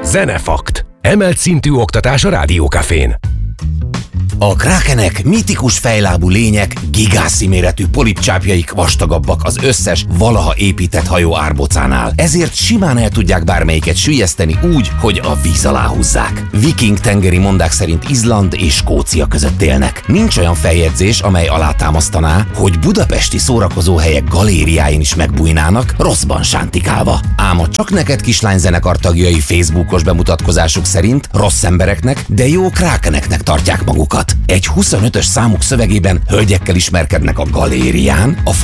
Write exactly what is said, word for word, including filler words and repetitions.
Zenefakt. Emelt szintű oktatás a Rádiókafén. A krákenek mitikus fejlábú lények, gigászi méretű polipcsápjaik vastagabbak az összes valaha épített hajó árbocánál. Ezért simán el tudják bármelyiket süllyeszteni úgy, hogy a víz alá húzzák. Viking tengeri mondák szerint Izland és Skócia között élnek. Nincs olyan feljegyzés, amely alátámasztaná, hogy budapesti szórakozóhelyek galériáin is megbújnának, rosszban sántikálva. Ám a Csak neked kislány zenekar tagjai Facebookos bemutatkozásuk szerint rossz embereknek, de jó krákeneknek tartják magukat. Egy huszonötös számuk szövegében hölgyekkel ismerkednek a galérián, a